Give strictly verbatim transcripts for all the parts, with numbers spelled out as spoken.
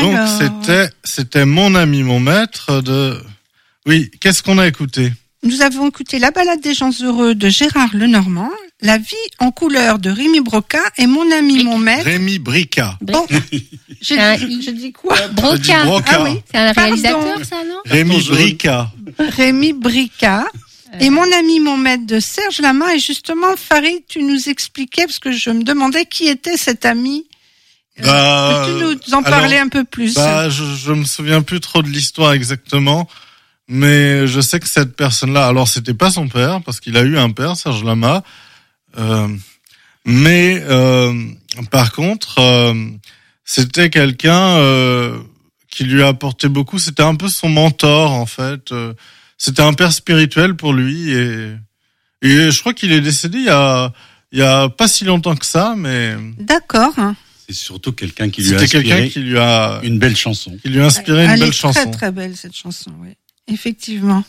Donc Alors... c'était c'était Mon ami, mon maître de... Oui, qu'est-ce qu'on a écouté ? Nous avons écouté La balade des gens heureux de Gérard Lenormand, La vie en couleur de Rémi Broca et Mon ami, Bric. mon maître. Rémi Brica. Bon, j'ai Un dit, i. j'ai dit quoi? Broca. Broca. Ah oui. C'est un Pardon. réalisateur, ça, non? Rémi Brica. Rémi Brica. Et Mon ami, mon maître de Serge Lama. Et justement, Farid, tu nous expliquais, parce que je me demandais qui était cet ami. Euh, Bah, Peux-tu nous en parler alors, un peu plus? Bah, je, je me souviens plus trop de l'histoire exactement, mais je sais que cette personne-là, alors c'était pas son père, parce qu'il a eu un père, Serge Lama, euh, mais euh, par contre, euh, c'était quelqu'un euh, qui lui a apporté beaucoup. C'était un peu son mentor en fait. Euh, c'était un père spirituel pour lui, et, et je crois qu'il est décédé il y a il y a pas si longtemps que ça, mais D'accord. C'est surtout quelqu'un qui lui a c'était quelqu'un inspiré qui lui a une belle chanson. qui lui a inspiré une Elle belle est chanson. très très belle cette chanson, oui. Effectivement.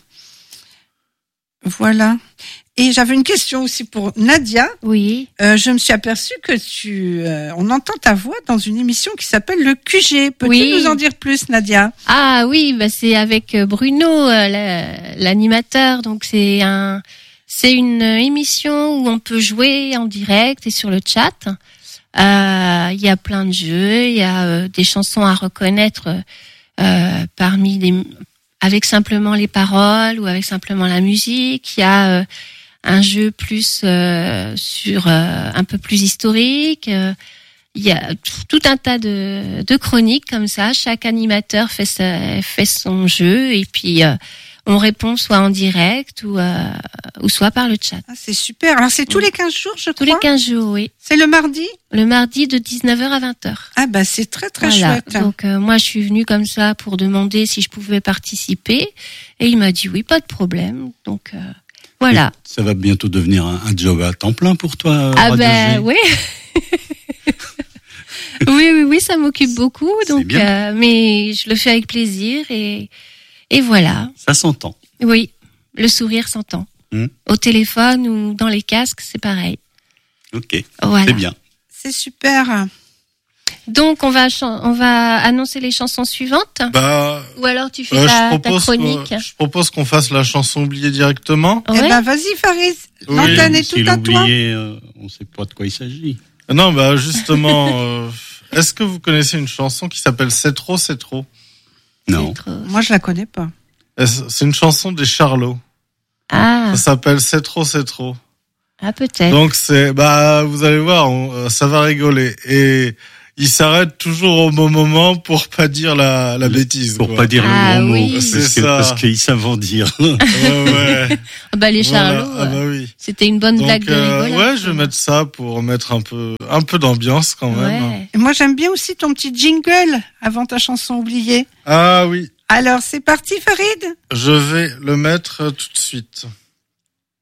Voilà. Et j'avais une question aussi pour Nadia. Oui. Euh, je me suis aperçue que tu, euh, on entend ta voix dans une émission qui s'appelle le Q G. Peux-tu Oui. nous en dire plus, Nadia? Ah oui, bah c'est avec Bruno, euh, la- l'animateur. Donc c'est un, c'est une émission où on peut jouer en direct et sur le chat. Euh, Il y a plein de jeux, il y a euh, des chansons à reconnaître euh, parmi les, avec simplement les paroles ou avec simplement la musique. Il y a euh, un jeu plus euh, sur euh, un peu plus historique. Euh, il y a tout un tas de, de chroniques comme ça. Chaque animateur fait sa, fait son jeu et puis euh, on répond soit en direct ou euh, ou soit par le chat. Ah, c'est super. Alors c'est tous les quinze jours, je Tous crois. les quinze jours, oui. C'est le mardi? Le mardi de dix-neuf heures à vingt heures. Ah bah c'est très très Voilà. chouette. Donc euh, moi je suis venue comme ça pour demander si je pouvais participer et il m'a dit oui, pas de problème. Donc euh, voilà. Et ça va bientôt devenir un, un job à temps plein pour toi. Ah Radio ben G. oui. oui oui oui, ça m'occupe beaucoup donc bien. euh, mais je le fais avec plaisir et et voilà. Ça s'entend. Oui, le sourire s'entend. Hmm. Au téléphone ou dans les casques, c'est pareil. Ok. Voilà. C'est bien. C'est super. Donc on va chan- on va annoncer les chansons suivantes Bah, ou alors tu fais euh, ta, je ta propose chronique. qu'on- je propose qu'on fasse la chanson oubliée directement. Eh Ouais. ben vas-y Farid, Oui. l'antenne est S'il toute à toi. oublié, euh, on sait pas de quoi il s'agit. Non, bah justement, euh, est-ce que vous connaissez une chanson qui s'appelle C'est trop, c'est trop? Non. C'est trop- Moi je la connais pas. Est-ce- C'est une chanson des Charlots. Ah, Ça s'appelle C'est trop, c'est trop. ah peut-être. Donc c'est, bah vous allez voir, on- euh, ça va rigoler. Et il s'arrête toujours au bon moment pour pas dire la, la bêtise. Pour quoi. pas dire Ah le gros oui. mot. C'est Parce que- ça. Parce qu'ils savent en dire. Ouais, ouais. Ah bah les Voilà. Charlots, Ah bah euh, oui. c'était une bonne Donc blague de euh, rigolade. ouais, je vais mettre ça pour mettre un peu, un peu d'ambiance quand même. Ouais. Et moi j'aime bien aussi ton petit jingle avant ta chanson oubliée. Ah oui, Alors c'est parti Farid. je vais le mettre tout de suite.